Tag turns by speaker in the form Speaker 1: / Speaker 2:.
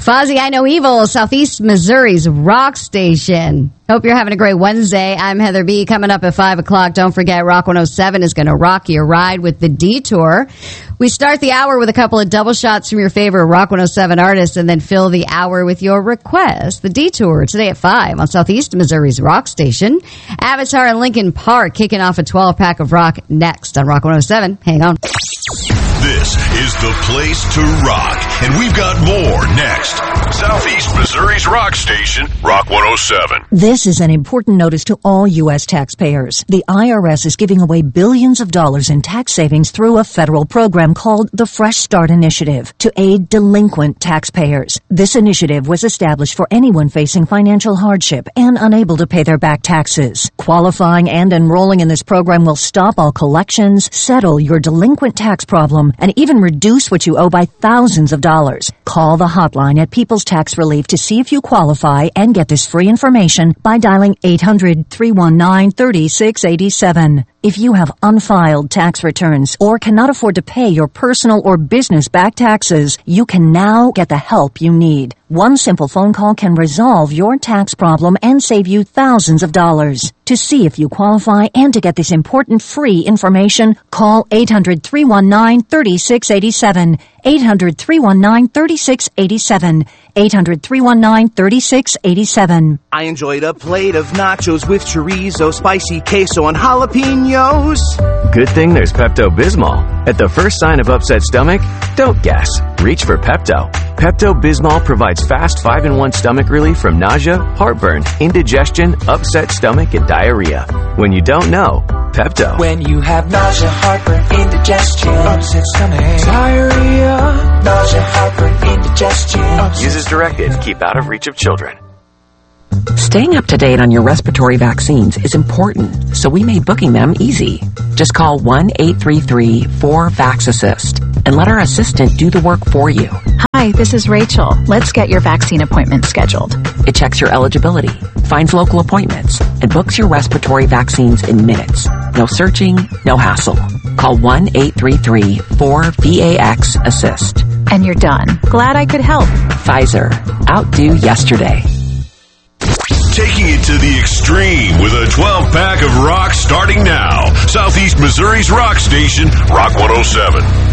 Speaker 1: Fozzy, I Know Evil, Southeast Missouri's rock station. Hope you're having a great Wednesday. I'm Heather B. Coming up at 5 o'clock. Don't forget, Rock 107 is going to rock your ride with The Detour. We start the hour with a couple of double shots from your favorite Rock 107 artists and then fill the hour with your request. The Detour today at 5 on Southeast Missouri's rock station. Avatar and Lincoln Park kicking off a 12-pack of rock next on Rock 107. Hang on.
Speaker 2: This is the place to rock, and we've got more next. Southeast Missouri's rock station, Rock 107.
Speaker 3: This is an important notice to all U.S. taxpayers. The IRS is giving away billions of dollars in tax savings through a federal program called the Fresh Start Initiative to aid delinquent taxpayers. This initiative was established for anyone facing financial hardship and unable to pay their back taxes. Qualifying and enrolling in this program will stop all collections, settle your delinquent tax problem, and even reduce what you owe by thousands of dollars. Call the hotline at People's Tax Relief to see if you qualify and get this free information by dialing 800-319-3687. If you have unfiled tax returns or cannot afford to pay your personal or business back taxes, you can now get the help you need. One simple phone call can resolve your tax problem and save you thousands of dollars. To see if you qualify and to get this important free information, call 800-319-3687. 800-319-3687. 800-319-3687.
Speaker 4: I enjoyed a plate of nachos with chorizo, spicy queso, and jalapenos.
Speaker 5: Good thing there's Pepto-Bismol. At the first sign of upset stomach, don't guess. Reach for Pepto. Pepto-Bismol provides fast 5-in-1 stomach relief from nausea, heartburn, indigestion, upset stomach, and diarrhea. When you don't know, Pepto.
Speaker 6: When you have nausea, heartburn, indigestion, upset stomach, diarrhea, nausea, heartburn, indigestion.
Speaker 5: Use as directed. Keep out of reach of children.
Speaker 7: Staying up to date on your respiratory vaccines is important, so we made booking them easy. Just call 1-833-4-VAX-ASSIST and let our assistant do the work for you.
Speaker 8: Hi, this is Rachel. Let's get your vaccine appointment scheduled.
Speaker 7: It checks your eligibility, finds local appointments, and books your respiratory vaccines in minutes. No searching, no hassle. Call 1-833-4-VAX-ASSIST.
Speaker 8: And you're done. Glad I could help.
Speaker 7: Pfizer. Outdo yesterday.
Speaker 2: Taking it to the extreme with a 12-pack of rock starting now. Southeast Missouri's rock station, Rock 107.